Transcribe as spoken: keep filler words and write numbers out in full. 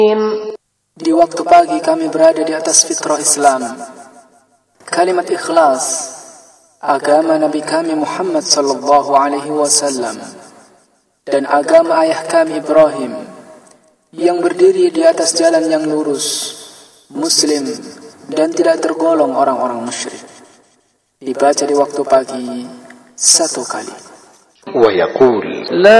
Di waktu pagi kami berada di atas fitrah Islam, kalimat ikhlas, agama Nabi kami Muhammad sallallahu alaihi wasallam, dan agama ayah kami Ibrahim yang berdiri di atas jalan yang lurus, muslim dan tidak tergolong orang-orang musyrik. Dibaca di waktu pagi satu kali. ويقول